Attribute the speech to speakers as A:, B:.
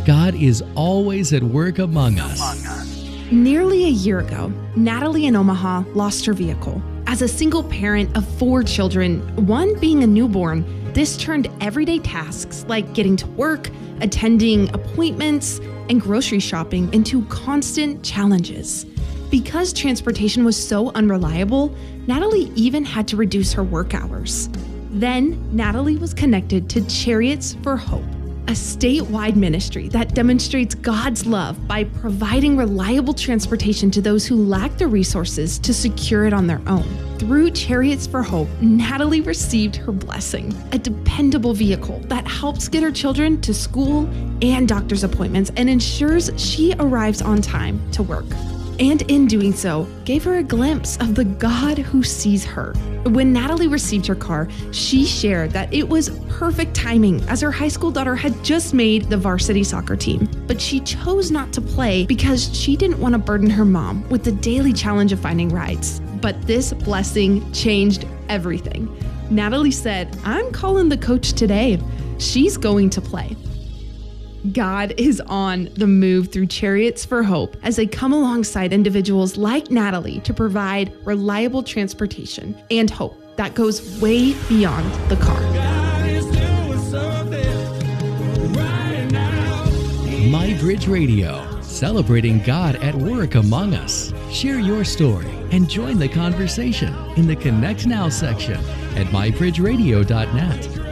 A: God is always at work among us.
B: Nearly a year ago, Natalie in Omaha lost her vehicle. As a single parent of 4 children, one being a newborn, this turned everyday tasks like getting to work, attending appointments, and grocery shopping into constant challenges. Because transportation was so unreliable, Natalie even had to reduce her work hours. Then, Natalie was connected to Chariots for Hope, a statewide ministry that demonstrates God's love by providing reliable transportation to those who lack the resources to secure it on their own. Through Chariots for Hope, Natalie received her blessing, a dependable vehicle that helps get her children to school and doctor's appointments and ensures she arrives on time to work. And in doing so, gave her a glimpse of the God who sees her. When Natalie received her car, she shared that it was perfect timing as her high school daughter had just made the varsity soccer team. But she chose not to play because she didn't want to burden her mom with the daily challenge of finding rides. But this blessing changed everything. Natalie said, "I'm calling the coach today. She's going to play." God is on the move through Chariots for Hope as they come alongside individuals like Natalie to provide reliable transportation and hope that goes way beyond the car.
A: My Bridge Radio, celebrating God at work among us. Share your story and join the conversation in the Connect Now section at mybridgeradio.net.